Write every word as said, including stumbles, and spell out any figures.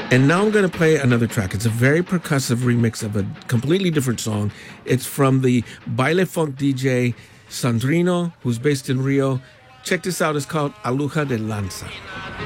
And now I'm going to play another track. It's a very percussive remix of a completely different song. It's from the Baile Funk D J Sandrino, who's based in Rio. Check this out. It's called Aluja de Lanza.